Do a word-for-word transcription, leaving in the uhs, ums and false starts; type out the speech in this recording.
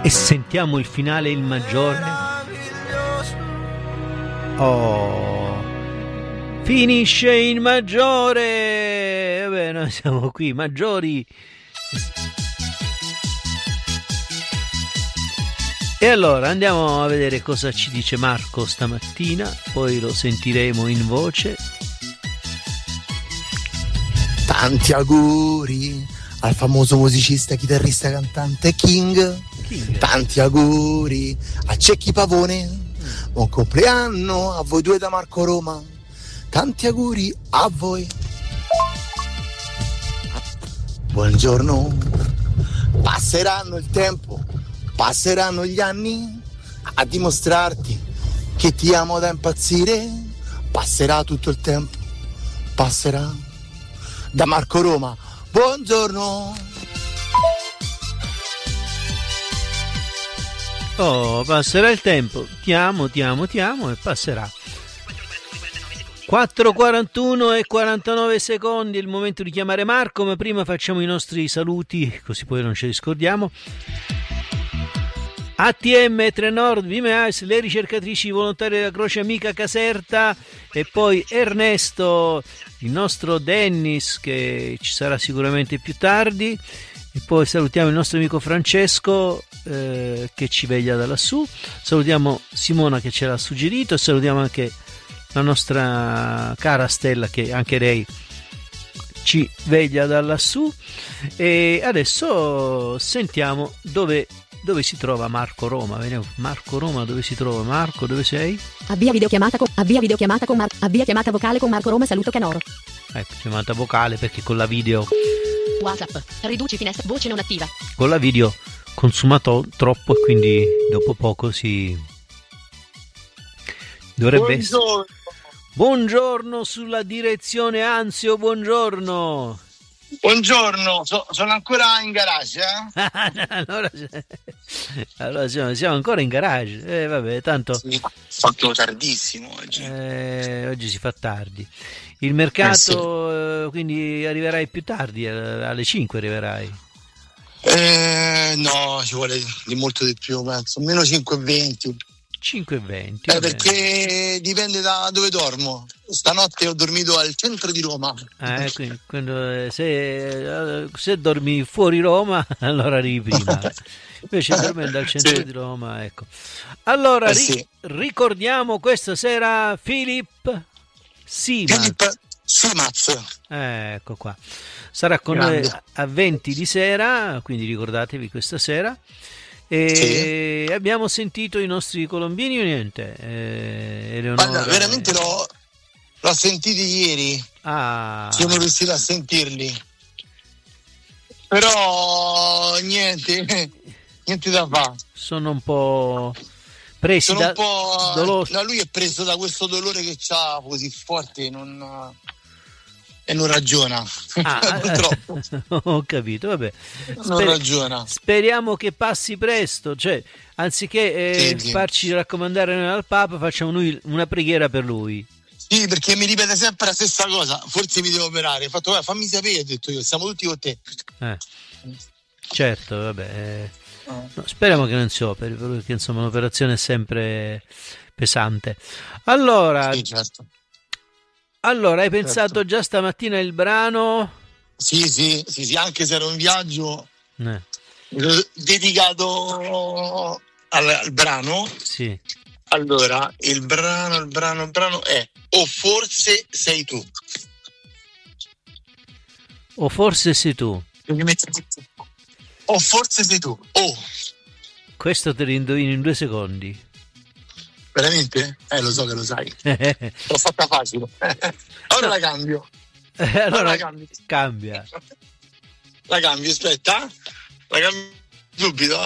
E sentiamo il finale, il maggiore. Oh, finisce in maggiore. Vabbè, noi siamo qui maggiori. E allora andiamo a vedere cosa ci dice Marco stamattina, poi lo sentiremo in voce. Tanti auguri al famoso musicista, chitarrista, cantante King. King. Tanti auguri a Cecchi Pavone. Mm. Buon compleanno a voi due da Marco Roma. Tanti auguri a voi. Buongiorno. Passeranno il tempo, passeranno gli anni a dimostrarti che ti amo da impazzire. Passerà tutto il tempo, passerà. Da Marco Roma, buongiorno. Oh, passerà il tempo, ti amo, ti amo, ti amo e passerà. quattro e quarantuno e quarantanove secondi, è il momento di chiamare Marco, ma prima facciamo i nostri saluti, così poi non ce li scordiamo. A T M, Trenord, Vime Ice, le ricercatrici volontarie della Croce Amica Caserta e poi Ernesto, il nostro Dennis che ci sarà sicuramente più tardi, e poi salutiamo il nostro amico Francesco eh, che ci veglia da lassù, salutiamo Simona che ce l'ha suggerito e salutiamo anche la nostra cara Stella che anche lei ci veglia da lassù. E adesso sentiamo dove Dove si trova Marco Roma? Vediamo. Marco Roma, dove si trova? Marco, dove sei? Avvia videochiamata con avvia videochiamata con Mar- avvia chiamata vocale con Marco Roma, saluto Canoro. Ecco, chiamata vocale perché con la video WhatsApp, riduci finestra, voce non attiva. Con la video consuma to- troppo e quindi dopo poco si dovrebbe Buongiorno. essere. Buongiorno sulla direzione Anzio, buongiorno. Buongiorno, so, sono ancora in garage, eh? allora, allora siamo, siamo ancora in garage. Eh, vabbè, tanto Sì, fatto tardissimo oggi. eh, oggi si fa tardi. Il mercato, eh, sì. Quindi arriverai più tardi, alle cinque arriverai. Eh, no, ci vuole di molto di più, penso, meno cinque e venti. cinque e venti. Eh, perché dipende da dove dormo. Stanotte ho dormito al centro di Roma. Eh, quindi, quando, se, se dormi fuori Roma, allora arrivi prima. Invece dormendo al centro sì. di Roma, ecco. Allora, eh, ri- sì. ricordiamo questa sera Philip Simaz. Philip Simaz. Eh, ecco qua. Sarà con Grande. noi a venti di sera, quindi ricordatevi questa sera. E sì. Abbiamo sentito i nostri colombini o niente? Eh, Eleonora, Guarda, veramente l'ho, l'ho sentiti ieri. Ah. Sono riuscito a sentirli. Però niente, niente da fare. Sono un po' presi Sono da un po'. dolore. No, lui è preso da questo dolore che c'ha così forte, non. E non ragiona. Ah, purtroppo. Ho capito, vabbè. Non Sper- ragiona. Speriamo che passi presto, cioè anziché eh, sì, sì. farci raccomandare noi al Papa, facciamo noi una preghiera per lui. Sì, perché mi ripete sempre la stessa cosa. Forse mi devo operare. Ho fatto, guarda, fammi sapere, ho detto io, siamo tutti con te. Eh. Certo, vabbè. Eh. No, speriamo che non si operi, perché insomma un'operazione è sempre pesante. Allora, sì, certo. Allora, hai pensato certo. già stamattina il brano? Sì, sì, sì, sì, anche se ero in viaggio, eh. dedicato al, al brano. Sì. Allora, il brano, il brano, il brano è O forse sei tu. O forse sei tu. O forse sei tu. Oh. Questo te lo indovino in due secondi. Veramente? Eh, lo so che lo sai. L'ho fatta facile. Ora la cambio. Allora, allora la cambio. Cambia. La cambio, aspetta. La cambio subito.